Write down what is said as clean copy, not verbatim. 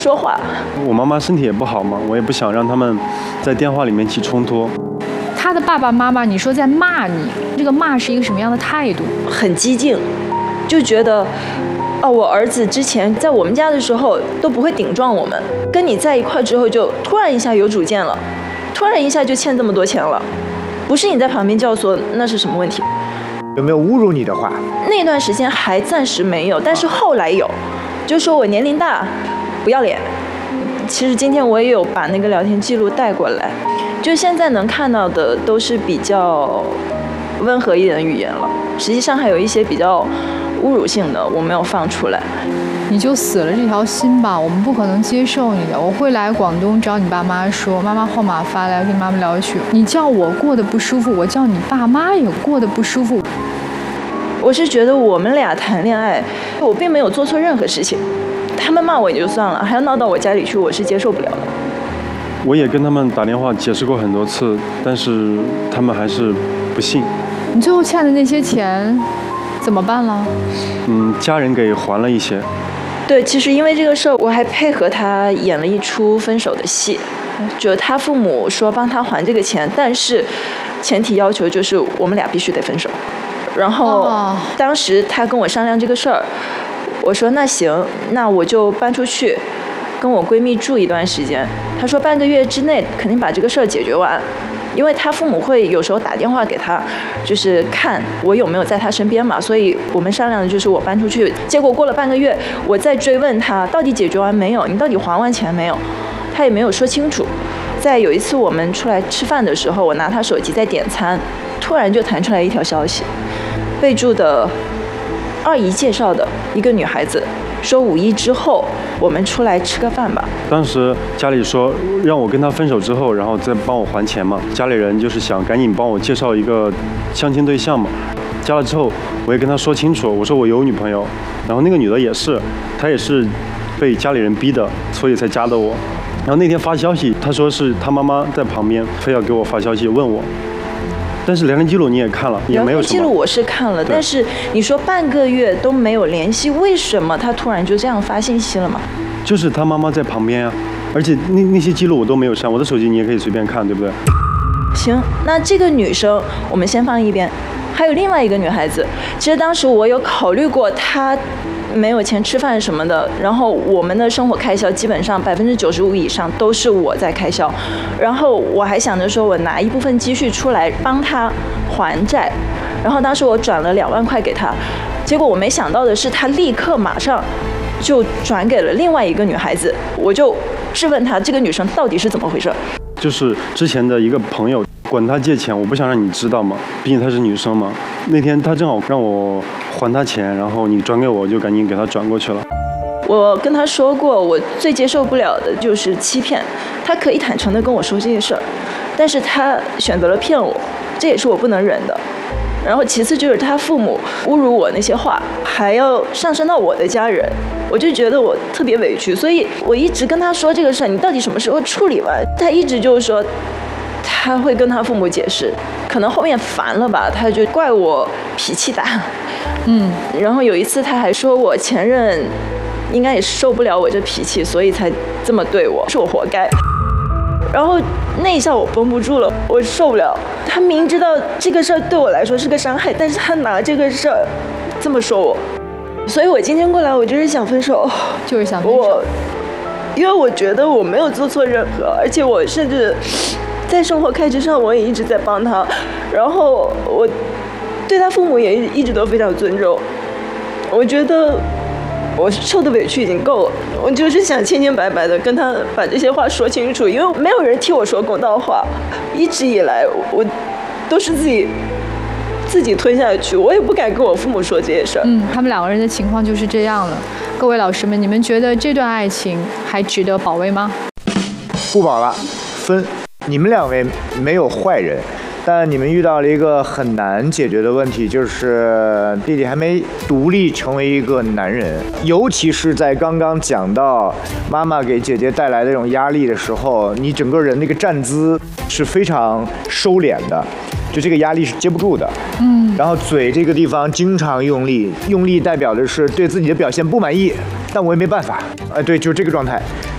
说话。 我妈妈身体也不好嘛，我也不想让他们在电话里面起冲突。 他的爸爸妈妈，你说在骂你，这个骂是一个什么样的态度？ 很激进，就觉得，我儿子之前在我们家的时候都不会顶撞我们，跟你在一块之后就突然一下有主见了，突然一下就欠这么多钱了，不是你在旁边教唆，那是什么问题？ 有没有侮辱你的话？ 那段时间还暂时没有，但是后来有，就说我年龄大，不要脸。其实今天我也有把那个聊天记录带过来，就现在能看到的都是比较温和一点的语言了，实际上还有一些比较侮辱性的我没有放出来。 你就死了这条心吧，我们不可能接受你的。我会来广东找你爸妈说，妈妈号码发来跟妈妈聊去。你叫我过得不舒服，我叫你爸妈也过得不舒服。 我是觉得我们俩谈恋爱，我并没有做错任何事情，他们骂我也就算了，还要闹到我家里去，我是接受不了的。 我也跟他们打电话解释过很多次，但是他们还是不信。 你最后欠的那些钱怎么办了？ 家人给还了一些。 对，其实因为这个事儿，我还配合他演了一出分手的戏，就他父母说帮他还这个钱，但是前提要求就是我们俩必须得分手。然后当时他跟我商量这个事儿，我说那行，那我就搬出去跟我闺蜜住一段时间。他说半个月之内肯定把这个事儿解决完，因为他父母会有时候打电话给他，就是看我有没有在他身边嘛，所以我们商量的就是我搬出去。结果过了半个月，我再追问他到底解决完没有，你到底还完钱没有，他也没有说清楚。在有一次我们出来吃饭的时候，我拿他手机在点餐，突然就弹出来一条消息，备注的二姨介绍的一个女孩子，说5·1之后我们出来吃个饭吧。 当时家里说让我跟他分手之后，然后再帮我还钱嘛。家里人就是想赶紧帮我介绍一个相亲对象嘛。加了之后，我也跟他说清楚，我说我有女朋友，然后那个女的也是，她也是被家里人逼的，所以才加的我。然后那天发消息，他说是他妈妈在旁边，非要给我发消息问我。但是聊天记录你也看了，也没有什么。 聊天记录我是看了，但是你说半个月都没有联系，为什么他突然就这样发信息了嘛？ 就是他妈妈在旁边啊，而且那些记录我都没有删，我的手机你也可以随便看，对不对？ 行，那这个女生我们先放一边，还有另外一个女孩子，其实当时我有考虑过她没有钱吃饭什么的，然后我们的生活开销基本上95%以上都是我在开销，然后我还想着说我拿一部分积蓄出来帮她还债，然后当时我转了2万块给她，结果我没想到的是她立刻马上就转给了另外一个女孩子，我就质问她这个女生到底是怎么回事。 就是之前的一个朋友管她借钱，我不想让你知道嘛，毕竟她是女生嘛。那天她正好让我还她钱，然后你转给我，就赶紧给她转过去了。 我跟她说过，我最接受不了的就是欺骗。她可以坦诚地跟我说这些事儿，但是她选择了骗我，这也是我不能忍的。然后其次就是她父母侮辱我那些话，还要上升到我的家人，我就觉得我特别委屈，所以我一直跟她说这个事儿，你到底什么时候处理完？她一直就是说他会跟他父母解释，可能后面烦了吧，他就怪我脾气大。然后有一次他还说我前任应该也受不了我这脾气，所以才这么对我，是我活该。然后那一下我绷不住了，我受不了。他明知道这个事儿对我来说是个伤害，但是他拿这个事儿这么说我，所以我今天过来我就是想分手， 就是想分手。 因为我觉得我没有做错任何，而且我甚至在生活开支上我也一直在帮他，然后我对他父母也一直都非常尊重。我觉得我受的委屈已经够了，我就是想清清白白的跟他把这些话说清楚，因为没有人替我说公道话，一直以来我都是自己吞下去，我也不敢跟我父母说这些事儿。 他们2个人的情况就是这样了。各位老师们，你们觉得这段爱情还值得保卫吗？ 不保了，分。你们2位没有坏人，但你们遇到了一个很难解决的问题，就是弟弟还没独立成为一个男人，尤其是在刚刚讲到妈妈给姐姐带来的这种压力的时候，你整个人那个站姿是非常收敛的，就这个压力是接不住的。然后嘴这个地方经常用力，用力代表的是对自己的表现不满意，但我也没办法。对，就是这个状态。